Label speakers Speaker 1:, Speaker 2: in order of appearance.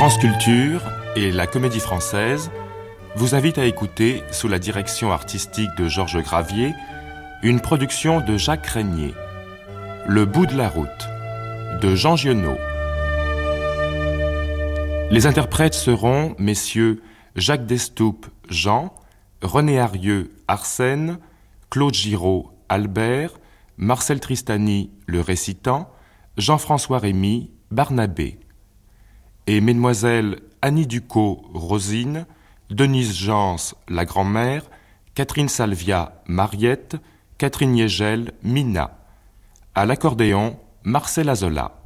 Speaker 1: France Culture et la Comédie Française vous invitent à écouter, sous la direction artistique de Georges Gravier, une production de Jacques Régnier, Le bout de la route, de Jean Giono. Les interprètes seront messieurs Jacques Destoupes, Jean, René Harieux, Arsène, Claude Giraud, Albert, Marcel Tristany, le récitant, Jean-François Rémy, Barnabé. Et mesdemoiselles Annie Ducos, Rosine, Denise Jans, la grand-mère, Catherine Salvia, Mariette, Catherine Yegel, Mina. À l'accordéon, Marcel Azola.